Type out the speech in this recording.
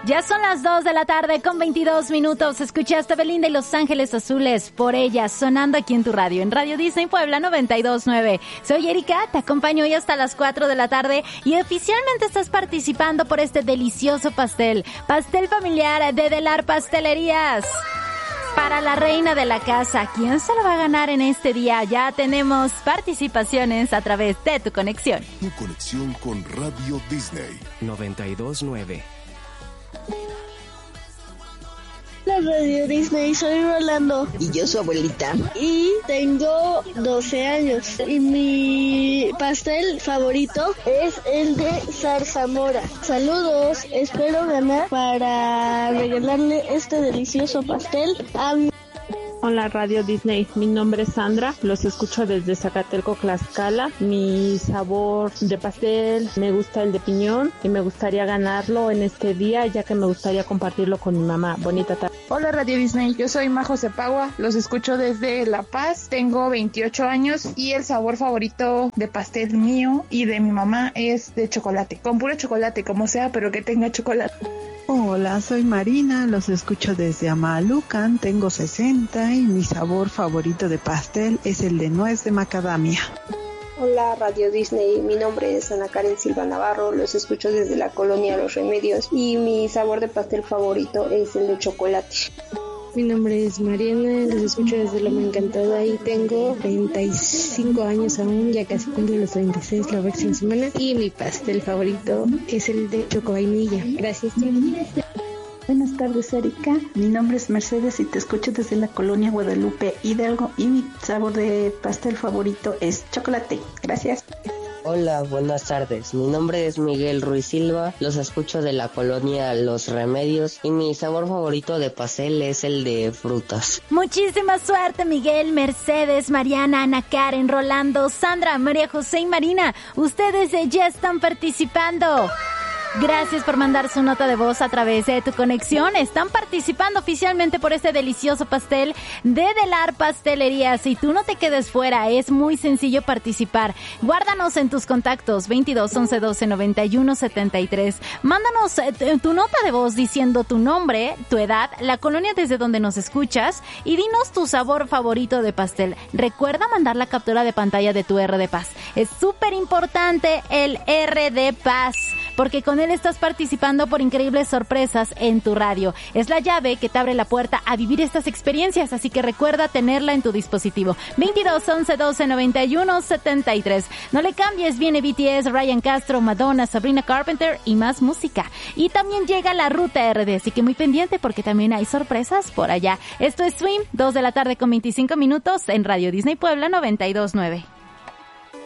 Ya son las 2 de la tarde con 22 minutos. Escuchaste Belinda y Los Ángeles Azules, Por Ella, sonando aquí en tu radio, en Radio Disney Puebla 92.9. Soy Erika, te acompaño hoy hasta las 4 de la tarde y oficialmente estás participando por este delicioso pastel familiar de Delar Pastelerías. Para la reina de la casa, ¿quién se lo va a ganar en este día? Ya tenemos participaciones a través de tu conexión. Tu conexión con Radio Disney 92.9. La Radio Disney, soy Rolando. Y yo su abuelita. Y tengo 12 años. Y mi pastel favorito es el de zarzamora. Saludos, espero ganar para regalarle este delicioso pastel a mi... Hola Radio Disney, mi nombre es Sandra, los escucho desde Zacatelco, Tlaxcala. Mi sabor de pastel, me gusta el de piñón y me gustaría ganarlo en este día, ya que me gustaría compartirlo con mi mamá. Bonita tarde. Hola Radio Disney, yo soy Majo Cepagua, los escucho desde La Paz, tengo 28 años y el sabor favorito de pastel mío y de mi mamá es de chocolate, con puro chocolate, como sea, pero que tenga chocolate. Hola, soy Marina, los escucho desde Amalucan, tengo 60 y mi sabor favorito de pastel es el de nuez de macadamia. Hola Radio Disney, mi nombre es Ana Karen Silva Navarro, los escucho desde la colonia Los Remedios y mi sabor de pastel favorito es el de chocolate. Mi nombre es Mariana, los escucho desde Loma Encantada y tengo 35 años aún, ya casi cumplo los 36 la próxima semana y mi pastel favorito es el de chocovainilla. Gracias. Buenas tardes, Erika. Mi nombre es Mercedes y te escucho desde la colonia Guadalupe Hidalgo y mi sabor de pastel favorito es chocolate. Gracias. Hola, buenas tardes. Mi nombre es Miguel Ruiz Silva, los escucho de la colonia Los Remedios y mi sabor favorito de pastel es el de frutas. Muchísima suerte, Miguel, Mercedes, Mariana, Ana Karen, Rolando, Sandra, María José y Marina. Ustedes ya están participando. Gracias por mandar su nota de voz a través de tu conexión. Están participando oficialmente por este delicioso pastel de Delar Pastelerías. Y tú no te quedes fuera, es muy sencillo participar. Guárdanos en tus contactos 22 11 12 91 73. Mándanos tu nota de voz diciendo tu nombre, tu edad, la colonia desde donde nos escuchas y dinos tu sabor favorito de pastel. Recuerda mandar la captura de pantalla de tu R de Paz. Es súper importante el R de Paz, porque con él estás participando por increíbles sorpresas en tu radio. Es la llave que te abre la puerta a vivir estas experiencias, así que recuerda tenerla en tu dispositivo. 22 11 12 91 73. No le cambies, viene BTS, Ryan Castro, Madonna, Sabrina Carpenter y más música. Y también llega la Ruta RD, así que muy pendiente porque también hay sorpresas por allá. Esto es Swim, 2 de la tarde con 25 minutos en Radio Disney Puebla 92.9.